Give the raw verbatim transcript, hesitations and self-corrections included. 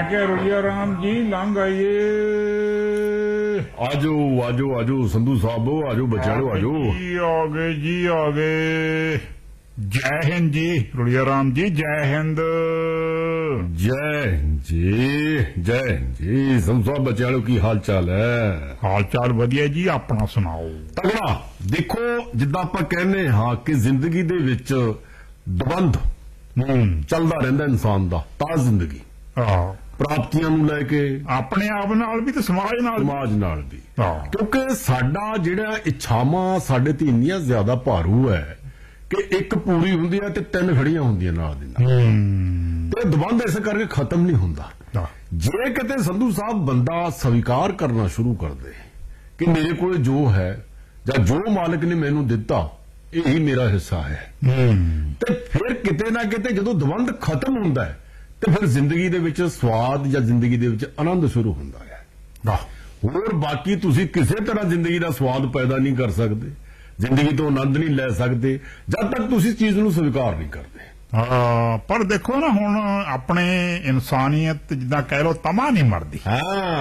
मैं क्या रुलिया राम जी लंघ आइए। आजो आजो आजो संधू साहब आजो बच्चा लो आजो जी आ गए जी आ गए। जय हिंद जी रुलिया राम जी, जय हिंद। जय जी जय जी संधू साहब बच्चा लो की हाल चाल है? हाल चाल वधिया जी, अपना सुनाओ। तगड़ा। देखो जिद्दां आपां कहने हाँ कि जिंदगी दे विच दबंध चलदा रहिंदा इंसान दा ता जिंदगी प्राप्तियां नूं लैके अपने आप नाल भी ते समाज नाल समाज नाल भी, क्योंकि साडा जिहड़ा इच्छावां साडे ते इन्नियां ज्यादा भारू है कि एक पूरी हुंदी है ते तीन खड़ियां हुंदियां नाल दी नाल, ते दबंध इस करके खत्म नहीं हुंदा। जे किते संधू साहब बंदा स्वीकार करना शुरू कर दे कि मेरे कोल जो है जां जो मालिक ने मैनूं दिता यही मेरा हिस्सा है, ते फिर किते ना किते जदों दबंध खत्म हुंदा है ते फिर जिंदगी दे विच स्वाद या जिंदगी दे विच आनंद शुरू हुंदा है। होर बाकी तुसी किसी तरह जिंदगी दा स्वाद पैदा नहीं कर सकते, जिंदगी तो आनंद नहीं लै सकते जब तक तुसी चीज नूं स्वीकार नहीं करते। हाँ, पर देखो ना हुण अपने इंसानियत जिद्दां कह लो तमा नहीं मरदी। हाँ